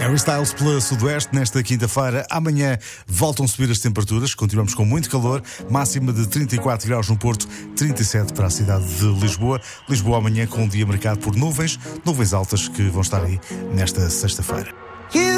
Harry Styles pela Sudoeste nesta quinta-feira. Amanhã voltam a subir as temperaturas. Continuamos com muito calor. Máxima de 34 graus no Porto, 37 para a cidade de Lisboa. Lisboa amanhã com um dia marcado por nuvens altas que vão estar aí nesta sexta-feira.